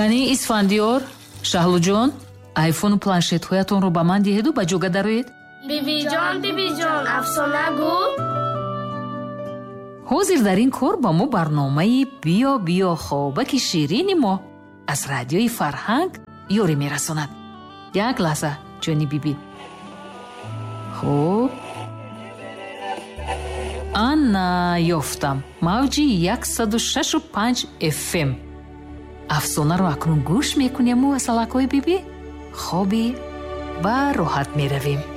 кани исфандиёр, шаҳлуҷон, айфону планшетҳоятонро ба ман диҳеду ба ҷога дароед. бибиҷон, афсона гӯ. ҳозир дар ин кор ба мо барномаи биё хобаки ширини мо аз радиои Фарҳанг ёрӣ мерасонад. як лаҳза ҷони биби. хуб, ана ёфтам мавҷи 106.5 FM. афсонаро акнун гӯш мекунему асалакҳои биби. хобӣ ба роҳат меравем.